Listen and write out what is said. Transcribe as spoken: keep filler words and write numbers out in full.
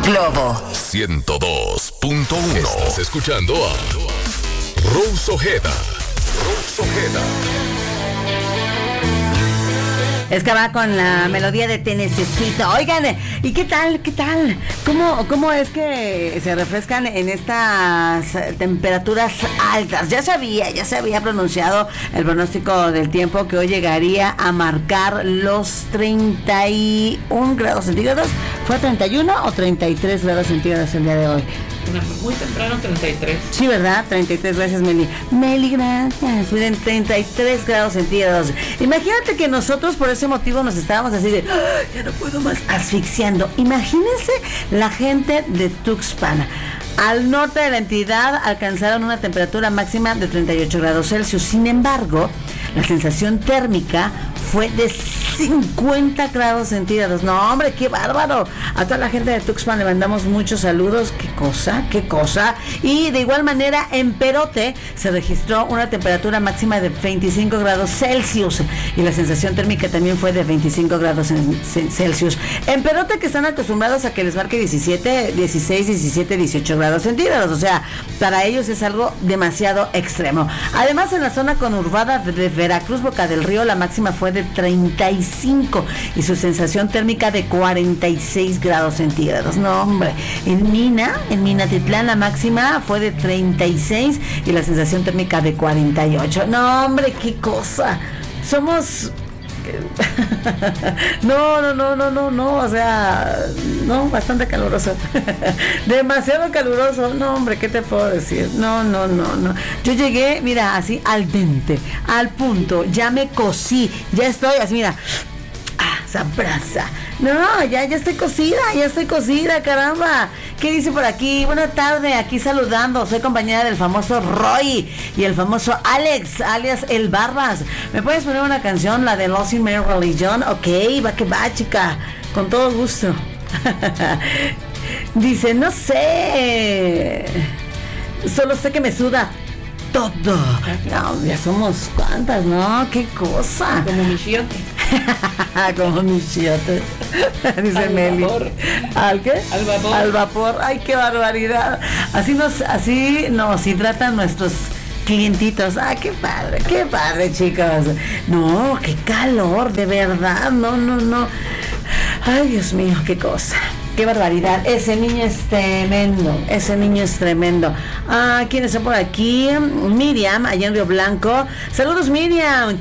Globo ciento dos punto uno. Estás escuchando a Rose Ojeda. Rose Ojeda. Es que va con la melodía de Te Necesito. Oigan, ¿y qué tal? ¿Qué tal? ¿Cómo, cómo es que se refrescan en estas temperaturas altas? Ya se había, ya se había pronunciado el pronóstico del tiempo que hoy llegaría a marcar los treinta y un grados centígrados. ¿Fue treinta y uno o treinta y tres grados centígrados el día de hoy? Muy temprano, treinta y tres. Sí, ¿verdad? treinta y tres, gracias, Meli. Meli, gracias. Miren, treinta y tres grados centígrados. Imagínate que nosotros por ese motivo nos estábamos así de, ¡ah, ya no puedo más!, asfixiando. Imagínense la gente de Tuxpan. Al norte de la entidad alcanzaron una temperatura máxima de treinta y ocho grados Celsius. Sin embargo, la sensación térmica fue de cincuenta grados centígrados. No, hombre, qué bárbaro. A toda la gente de Tuxpan le mandamos muchos saludos. Qué cosa, qué cosa. Y de igual manera, en Perote se registró una temperatura máxima de veinticinco grados Celsius. Y la sensación térmica también fue de veinticinco grados Celsius. En Perote, que están acostumbrados a que les marque diecisiete, dieciséis, diecisiete, dieciocho grados centígrados. O sea, para ellos es algo demasiado extremo. Además, en la zona conurbada de Veracruz, Boca del Río, la máxima fue de treinta y cinco y su sensación térmica de cuarenta y seis grados centígrados. No, hombre. En Mina, en Minatitlán, la máxima fue de treinta y seis y la sensación térmica de cuarenta y ocho. No, hombre, qué cosa. Somos... No, no, no, no, no, no, o sea, no, bastante caluroso. Demasiado caluroso. No, hombre, ¿qué te puedo decir? No, no, no, no. Yo llegué, mira, así al dente, al punto, ya me cocí, ya estoy así, mira. Ah, sabrosa. No, ya, ya estoy cocida, ya estoy cocida, caramba. ¿Qué dice por aquí? Buenas tardes, aquí saludando. Soy compañera del famoso Roy y el famoso Alex, alias El Barbas. ¿Me puedes poner una canción, la de Lost in My Religion? Ok, va que va, chica. Con todo gusto. Dice, no sé. Solo sé que me suda todo. No, ya somos cuantas, ¿no? Qué cosa. Como mi chiote. Como mi chiote. Dice Al Meli. vapor. ¿Al qué? Al vapor. Al vapor. Ay, qué barbaridad. Así nos, así nos hidratan nuestros clientitos. Ah, qué padre, qué padre, chicos. No, qué calor, de verdad. No, no, no. Ay, Dios mío, qué cosa. Qué barbaridad. Ese niño es tremendo. Ese niño es tremendo. Ah, ¿quién está por aquí? Miriam, allá en Río Blanco. Saludos, Miriam.